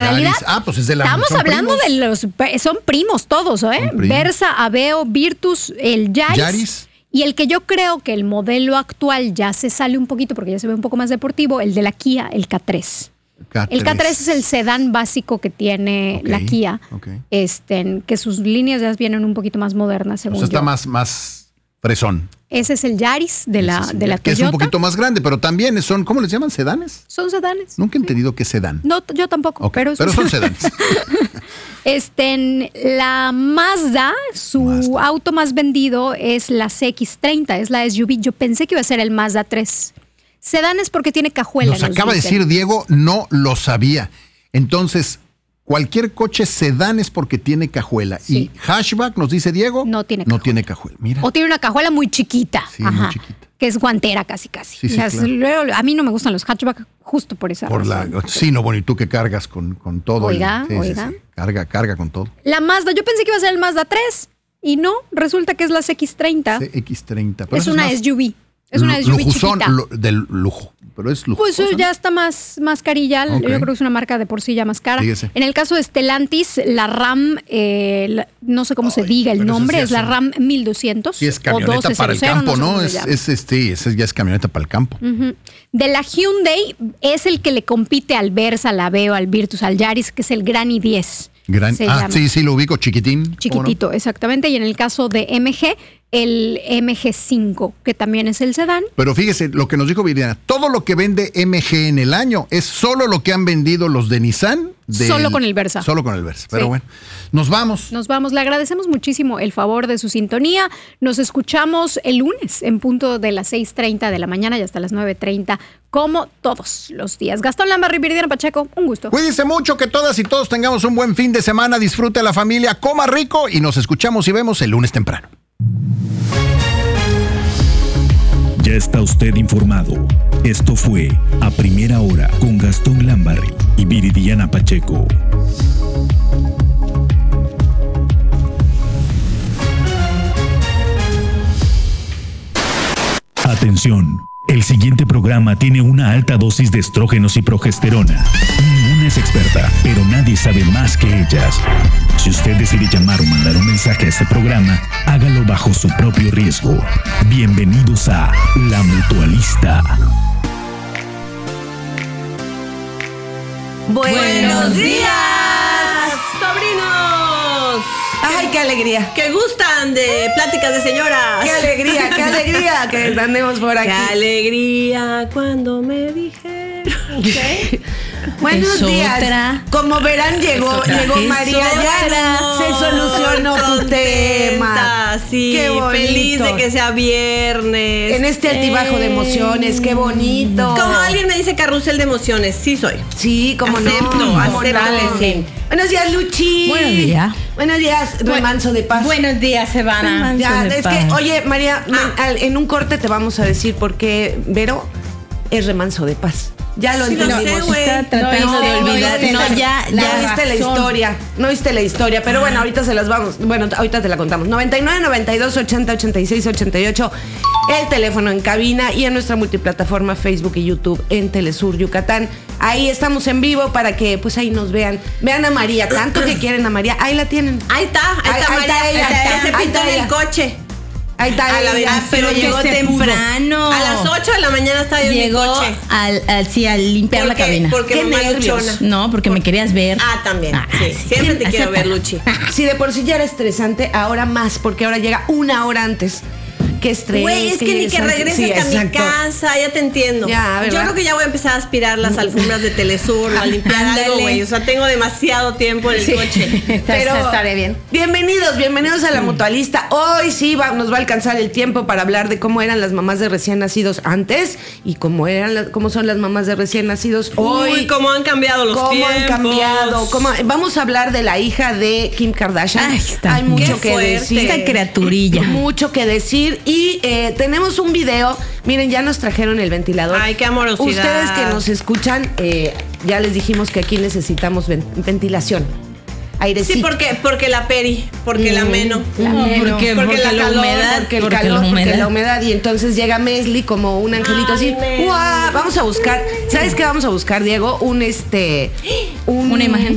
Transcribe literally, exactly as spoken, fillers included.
realidad ah, pues es de la, estamos hablando primos. de los, son primos todos, ¿eh? Primos. Versa, Aveo, Virtus, el Yaris. Yaris. Y el que yo creo que el modelo actual ya se sale un poquito porque ya se ve un poco más deportivo, el de la Kia, el K tres. K tres. El K tres es el sedán básico que tiene okay, la Kia, okay. este, que sus líneas ya vienen un poquito más modernas, según o sea, está yo. más, más fresón. Ese es el Yaris de la, es de la Toyota. Que es un poquito más grande, pero también son, ¿cómo les llaman? ¿Sedanes? Son sedanes. Nunca he entendido qué es sedán. No, yo tampoco, okay, pero, pero son sedanes. Este, la Mazda, su Mazda. auto más vendido es la C X treinta, es la S U V. Yo pensé que iba a ser el Mazda tres. Sedán es porque tiene cajuela. Nos acaba de decir Diego, no lo sabía. Entonces, cualquier coche sedán es porque tiene cajuela. Sí. Y hatchback, nos dice Diego, no tiene cajuela. No tiene cajuela. Mira. O tiene una cajuela muy chiquita. Sí, Ajá, muy chiquita. Que es guantera casi, casi. Sí, sí, Las, claro. A mí no me gustan los hatchback justo por esa por razón. La, sí, no, bueno, y tú que cargas con, con todo. Oiga, el, sí, oiga. Sí, sí, carga, carga con todo. La Mazda, yo pensé que iba a ser el Mazda tres. Y no, resulta que es la C X treinta. C X treinta. Pero es una es S U V. Es una S U V lujuzón, chiquita. Lo, del lujo, pero es lujosa. Pues ya está más, más carilla. Okay. Yo creo que es una marca de por sí ya más cara. Dígase. En el caso de Stellantis, la RAM, eh, la, no sé cómo Ay, se diga el nombre, sí es la RAM mil doscientos. Sí, es camioneta para el campo, ¿no? ¿no? Es, es, este, es, ya es camioneta para el campo. Uh-huh. De la Hyundai es el que le compite al Versa, al Aveo, al Virtus, al Yaris, que es el Gran i diez. Gran, ah, llama. sí, sí, lo ubico, chiquitín. Chiquitito, no? Exactamente. Y en el caso de M G, el M G cinco, que también es el sedán. Pero fíjese, lo que nos dijo Viridiana, todo lo que vende M G en el año es solo lo que han vendido los de Nissan. Del, solo con el Versa. Solo con el Versa. Pero sí. Bueno, nos vamos. Nos vamos. Le agradecemos muchísimo el favor de su sintonía. Nos escuchamos el lunes en punto de las seis treinta de la mañana y hasta las nueve treinta, como todos los días. Gastón Lambarri, Viridiana Pacheco, un gusto. Cuídense mucho, que todas y todos tengamos un buen fin de semana. Disfrute a la familia, coma rico y nos escuchamos y vemos el lunes temprano. Ya está usted informado. Esto fue A Primera Hora con Gastón Lambarri y Viridiana Pacheco. Atención. El siguiente programa tiene una alta dosis de estrógenos y progesterona. Ninguna es experta, pero nadie sabe más que ellas. Si usted decide llamar o mandar un mensaje a este programa, hágalo bajo su propio riesgo. Bienvenidos a La Mutualista. ¡Buenos días, sobrinos! ¡Ay, qué alegría! ¡Que gustan de pláticas de señoras! ¡Qué alegría, qué alegría que andemos por aquí! ¡Qué alegría cuando me dijeron! ¿Okay? Buenos es días. Otra. Como verán, llegó, llegó María. Ya se solucionó tu tema. Sí, qué bonito. Feliz de que sea viernes. En este altibajo eh. de emociones, qué bonito. Como alguien me dice carrusel de emociones, sí soy. Sí, como acepto, no. Acepto, sí. Buenos días, Luchi. Buenos días. Buenos días, Remanso de Paz. Buenos días, Sevana. Ya, es paz. que, oye, María, ah. en un corte te vamos a decir por qué Vero es Remanso de Paz. Ya lo sí, entendimos. No sé, está tratando no, de olvidar. No, no, ya, no ya viste la historia. No viste la historia. Pero bueno, ahorita se las vamos. Bueno, ahorita te la contamos. noventa y nueve, noventa y dos, ochenta, ochenta y seis, ochenta y ocho. El teléfono en cabina y en nuestra multiplataforma Facebook y YouTube en Telesur Yucatán. Ahí estamos en vivo para que pues ahí nos vean. Vean a María. Tanto que quieren a María. Ahí la tienen. Ahí está. Ahí, ahí está María. Ahí está, ahí está, ahí se pintó en el coche. Ahí está, a la ella, pero llegó temprano. A las ocho de la mañana estaba yo llegó en mi coche. Al, al, sí, al limpiar la cabina. Porque qué nervios. No, porque ¿Por? me querías ver. Ah, también. Ah, sí. Sí. Siempre te quiero ver, Luchi. Si de por sí ya era estresante, ahora más, porque ahora llega una hora antes. Qué estrés. Güey, es que ni que regreses sí, hasta exacto. mi casa, ya te entiendo. Ya, yo creo que ya voy a empezar a aspirar las alfombras de Telesur, a limpiar algo, güey. O sea, tengo demasiado tiempo en el sí. coche. Pero estaré bien. Bienvenidos, bienvenidos a La Mutualista. Hoy sí va, nos va a alcanzar el tiempo para hablar de cómo eran las mamás de recién nacidos antes y cómo eran las, cómo son las mamás de recién nacidos hoy. Uy, cómo han cambiado los cómo tiempos. Cómo han cambiado. Cómo, vamos a hablar de la hija de Kim Kardashian. Ay, está, Hay mucho que fuerte. decir. Esta criaturilla. Mucho que decir. Y eh, tenemos un video. Miren, ya nos trajeron el ventilador. Ay, qué amorosidad. Ustedes que nos escuchan, eh, ya les dijimos que aquí necesitamos ven- ventilación. Airecito. Sí, porque, porque la peri, porque mm, la meno. La no, meno. Porque, porque, porque la la calor, humedad. Porque el porque calor, la humedad. porque la humedad. Y entonces llega Mesli como un angelito Ay, así. ¡Guau! Vamos a buscar. ¿Sabes qué vamos a buscar, Diego? Un este. Un, Una imagen.